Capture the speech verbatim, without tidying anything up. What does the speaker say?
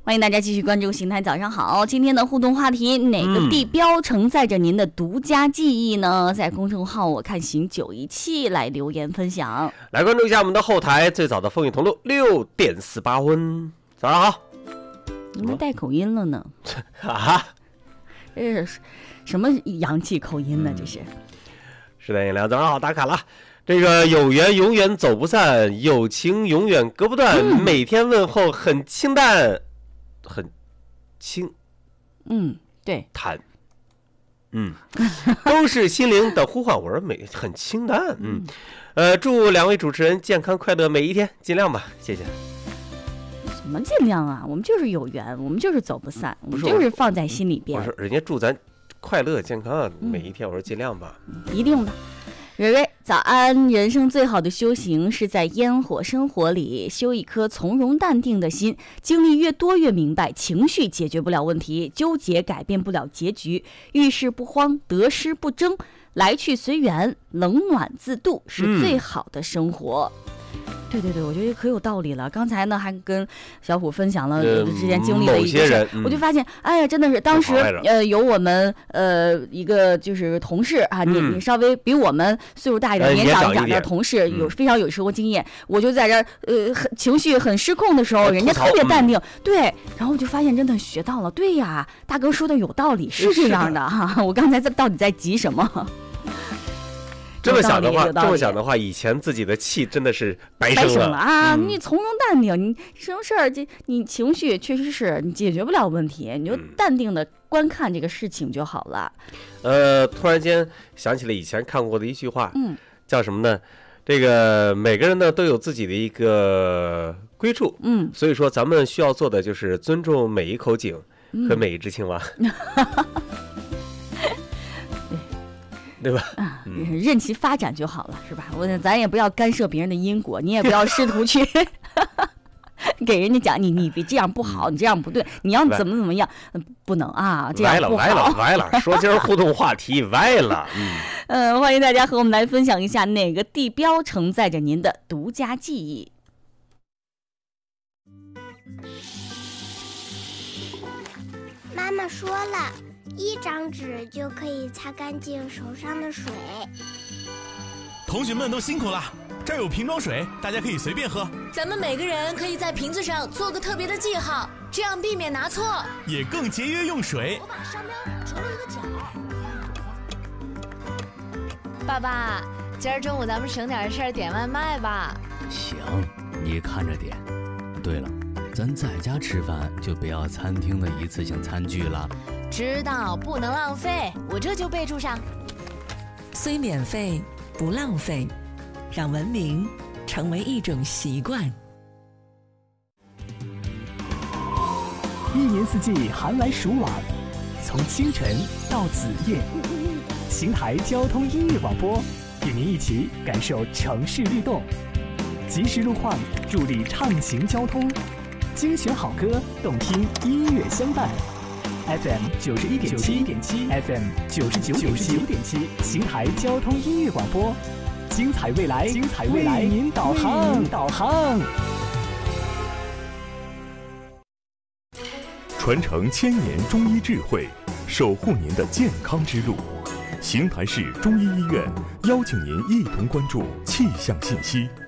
欢迎大家继续关注邢台早上好。今天的互动话题，哪个地标承载着您的独家记忆呢？嗯、在公众号我看行九一七来留言分享。 来关注一下我们的后台，最早的风雨同路六点四八分，早上好。 你们带口音了呢？ 啊？ 这是什么洋气口音呢？这是。 是的，饮料早上好，打卡了。这个有缘永远走不散，友情永远割不断。嗯、每天问候很清淡。很轻， 嗯，对， 坦，嗯，都是心灵的呼唤，我说每很清淡，嗯，呃，祝两位主持人健康快乐每一天，尽量吧，谢谢。 什么尽量啊？我们就是有缘，我们就是走不散，我们就是放在心里边。 我说人家祝咱快乐健康每一天，嗯、我说尽量吧， 嗯、一定的。蕊蕊，早安！人生最好的修行是在烟火生活里修一颗从容淡定的心。经历越多越明白，情绪解决不了问题，纠结改变不了结局。遇事不慌，得失不争，来去随缘，冷暖自度是最好的生活。嗯对对对，我觉得可有道理了。刚才呢，还跟小虎分享了之前经历的一个事，嗯、我就发现，哎呀，真的是当时呃有我们呃一个就是同事啊，你、嗯、你稍微比我们岁数大一点、年长一点的同事，有非常有生活经验。嗯、我就在这呃很情绪很失控的时候，人家特别淡定，嗯、对，然后我就发现真的学到了，对呀，大哥说的有道理，是这样的哈、啊。我刚才在到底在急什么？ 这么想的话，这么想的话，以前自己的气真的是白生了, 白生了啊！嗯、你从容淡定，你什么事儿，这你情绪确实是你解决不了问题，你就淡定的观看这个事情就好了。 嗯、呃，突然间想起了以前看过的一句话， 嗯， 叫什么呢？这个每个人呢都有自己的一个归处， 嗯， 所以说咱们需要做的就是尊重每一口井和每一只青蛙。嗯对吧？ 啊，任其发展就好了，是吧？我咱也不要干涉别人的因果，你也不要试图去给人家讲你你别这样不好，你这样不对，你要怎么怎么样，不能啊，这样不好。 歪了歪了歪了，说今儿互动话题歪了。嗯， 呃，欢迎大家和我们来分享一下哪个地标承载着您的独家记忆。 妈妈说了。一张纸就可以擦干净手上的水。 同学们都辛苦了，这儿有瓶装水，大家可以随便喝。 咱们每个人可以在瓶子上做个特别的记号，这样避免拿错， 也更节约用水。 我把商标折了一个角。爸爸，今儿中午咱们省点事儿点外卖吧。 行，你看着点。对了，咱在家吃饭就不要餐厅的一次性餐具了。 知道，不能浪费，我这就备注上。 虽免费不浪费，让文明成为一种习惯。 一年四季寒来暑往，从清晨到子夜，邢台交通音乐广播与您一起感受城市律动，及时路况助力畅行交通，精选好歌，动听音乐相伴。F M 九十一点七，F M 九十九点七，邢台交通音乐广播，精彩未来，精彩未来，为您导航，导航。 传承千年中医智慧，守护您的健康之路。邢台市中医医院邀请您一同关注气象信息。